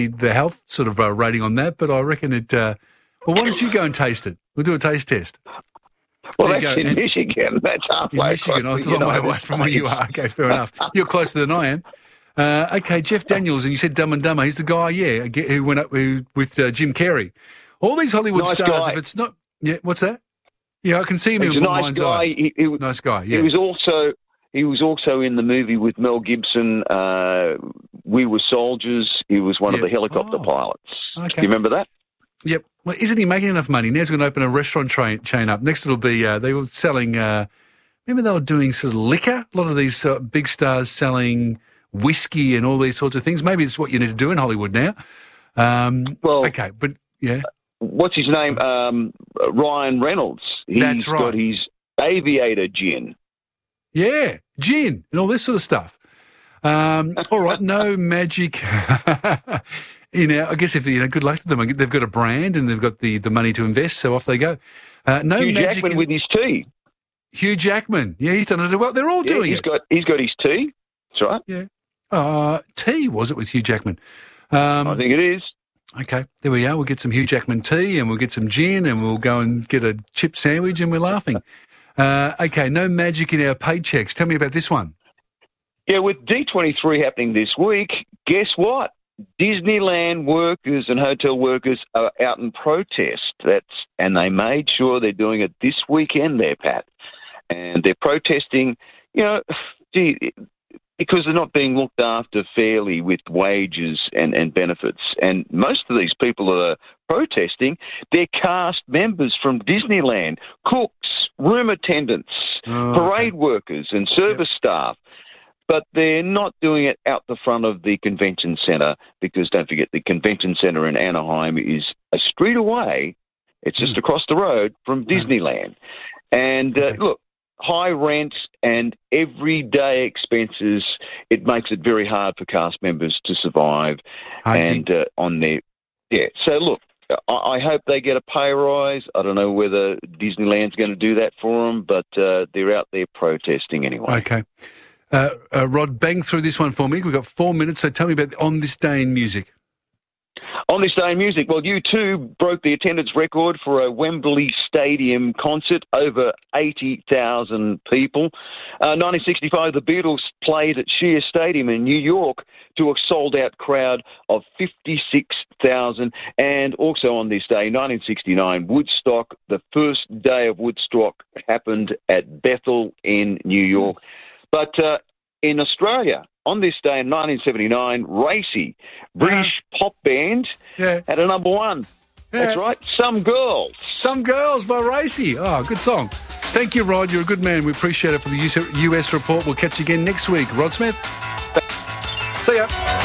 the health sort of rating on that, but I reckon it... well, why don't you go and taste it? We'll do a taste test. Well, that's in Michigan. That's halfway. In Michigan. Oh, it's a long way away from where you are. Okay, fair enough. You're closer than I am. Okay, Jeff Daniels, and you said Dumb and Dumber. He's the guy, who went up with Jim Carrey. All these Hollywood stars, guy. If it's not... Yeah, what's that? Yeah, I can see him in my mind's eye. Nice guy, yeah. He was also in the movie with Mel Gibson, We Were Soldiers. He was one of the helicopter pilots. Okay. Do you remember that? Yep. Well, isn't he making enough money? Now he's going to open a restaurant chain up. Next it'll be, they were selling, remember they were doing sort of liquor? A lot of these big stars selling whiskey and all these sorts of things. Maybe it's what you need to do in Hollywood now. Okay, but yeah. What's his name? Ryan Reynolds. That's right. Got his Aviator gin. Yeah, gin and all this sort of stuff. All right, no magic. I guess if good luck to them. They've got a brand and they've got the money to invest, so off they go. No Hugh magic Jackman with his tea. Hugh Jackman, yeah, he's done it well. They're all doing it. He's got his tea. That's right. Yeah. Tea was it with Hugh Jackman? I think it is. Okay, there we are. We'll get some Hugh Jackman tea and we'll get some gin and we'll go and get a chip sandwich and we're laughing. Okay, no magic in our paychecks. Tell me about this one. Yeah, with D23 happening this week, guess what? Disneyland workers and hotel workers are out in protest. And they made sure they're doing it this weekend there, Pat. And they're protesting, because they're not being looked after fairly with wages and benefits. And most of these people that are protesting, they're cast members from Disneyland, cooks, room attendants, parade workers and service staff. But they're not doing it out the front of the convention centre because, don't forget, the convention centre in Anaheim is a street away. It's just across the road from Disneyland. And look, high rent and everyday expenses, it makes it very hard for cast members to survive on their... Yeah, so look, I hope they get a pay rise. I don't know whether Disneyland's going to do that for them, but they're out there protesting anyway. Okay. Rod, bang through this one for me. We've got 4 minutes, so tell me about On This Day in Music. On This Day in Music, well, U2 broke the attendance record for a Wembley Stadium concert, over 80,000 people. 1965, the Beatles played at Shea Stadium in New York to a sold-out crowd of 56,000. And also on this day, 1969, Woodstock, the first day of Woodstock happened at Bethel in New York. But in Australia, on this day in 1979, Racy, British pop band, had a number one. Yeah. That's right, Some Girls. Some Girls by Racy. Oh, good song. Thank you, Rod. You're a good man. We appreciate it for the US report. We'll catch you again next week. Rod Smith. See ya.